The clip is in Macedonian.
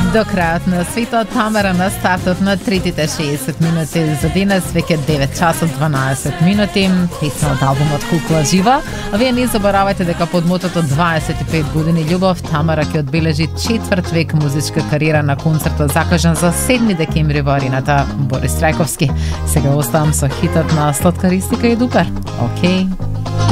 До крајот на светот, Тамара на стартот на третите 60 минути за денес, веќе 9 часот 12 минути, песна од албумот Кукла жива. А вие не заборавајте дека под мотото 25 години љубов, Тамара ќе одбележи четврт век музичка кариера на концертот закажан за 7 декември во арената Борис Трајковски. Сега оставам со хитот на Слаткаристика и Дупер. Океј.